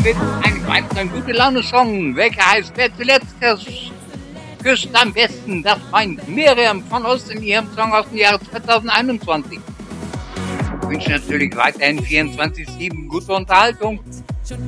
mit einem weiteren Gute-Laune-Song, welcher heißt Wer zuletzt küsst am besten. Das meint Miriam von Ost in ihrem Song aus dem Jahre 2021. Ich wünsche natürlich weiterhin 24/7 gute Unterhaltung